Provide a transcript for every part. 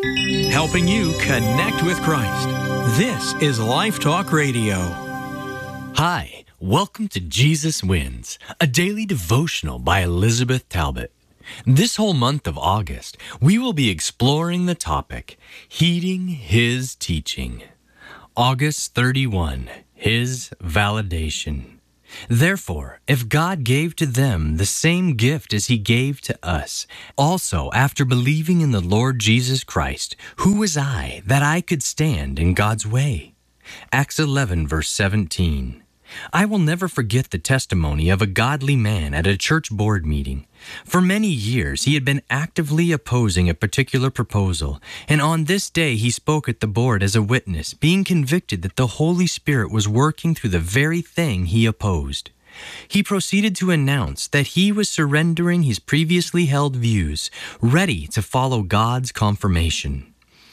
helping you connect with Christ. This is Life Talk Radio. Hi, welcome to Jesus Wins, a daily devotional by Elizabeth Talbot. This whole month of August, we will be exploring the topic, Heeding His Teaching. August 31, His Validation. Therefore, if God gave to them the same gift as He gave to us, also after believing in the Lord Jesus Christ, who was I that I could stand in God's way? Acts 11, verse 17. I will never forget the testimony of a godly man at a church board meeting. For many years, he had been actively opposing a particular proposal, and on this day he spoke at the board as a witness, being convicted that the Holy Spirit was working through the very thing he opposed. He proceeded to announce that he was surrendering his previously held views, ready to follow God's confirmation.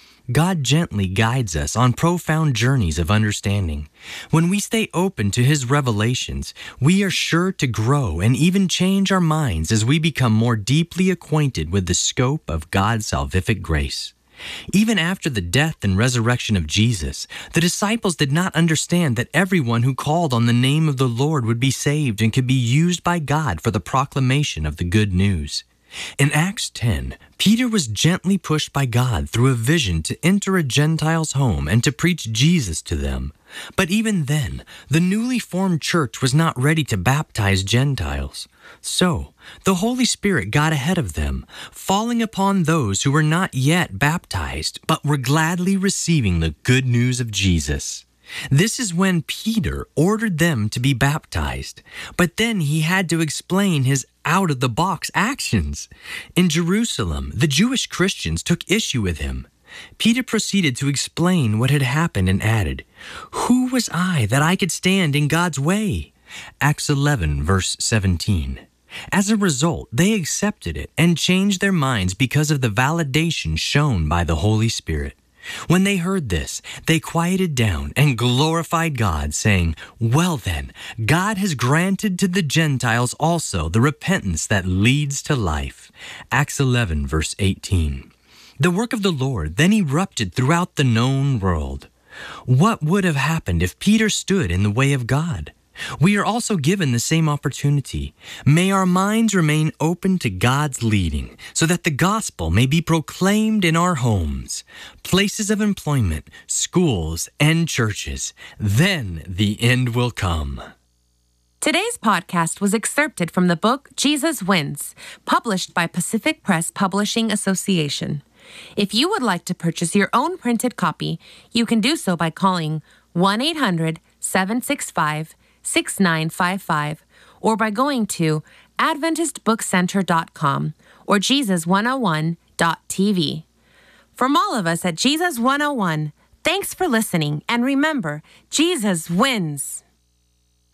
God gently guides us on profound journeys of understanding. When we stay open to His revelations, we are sure to grow and even change our minds as we become more deeply acquainted with the scope of God's salvific grace. Even after the death and resurrection of Jesus, the disciples did not understand that everyone who called on the name of the Lord would be saved and could be used by God for the proclamation of the good news. In Acts 10, Peter was gently pushed by God through a vision to enter a Gentile's home and to preach Jesus to them. But even then, the newly formed church was not ready to baptize Gentiles. So, the Holy Spirit got ahead of them, falling upon those who were not yet baptized, but were gladly receiving the good news of Jesus. This is when Peter ordered them to be baptized, but then he had to explain his out-of-the-box actions. In Jerusalem, the Jewish Christians took issue with him. Peter proceeded to explain what had happened and added, "Who was I that I could stand in God's way?" Acts 11, verse 17. As a result, they accepted it and changed their minds because of the validation shown by the Holy Spirit. When they heard this, they quieted down and glorified God, saying, "Well then, God has granted to the Gentiles also the repentance that leads to life." Acts 11, verse 18. The work of the Lord then erupted throughout the known world. What would have happened if Peter stood in the way of God? We are also given the same opportunity. May our minds remain open to God's leading so that the gospel may be proclaimed in our homes, places of employment, schools, and churches. Then the end will come. Today's podcast was excerpted from the book Jesus Wins, published by Pacific Press Publishing Association. If you would like to purchase your own printed copy, you can do so by calling 1-800-765-6955 or by going to AdventistBookCenter.com or Jesus101.tv. From all of us at Jesus 101, thanks for listening, and remember, Jesus wins!